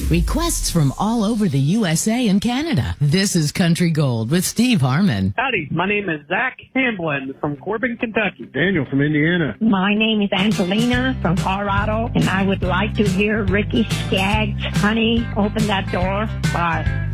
Requests from all over the USA and Canada. This is Country Gold with Steve Harmon. Howdy, my name is Zach Hamblin from Corbin, Kentucky. Daniel from Indiana. My name is Angelina from Colorado, and I would like to hear Ricky Skaggs' Honey, Open That Door. Bye.